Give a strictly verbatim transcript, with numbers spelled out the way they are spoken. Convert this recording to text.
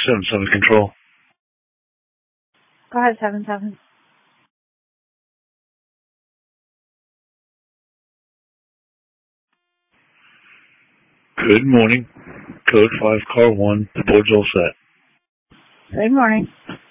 seven seven control. Go ahead, seven seven. Good morning. Code five, car one. The board's all set. Good morning.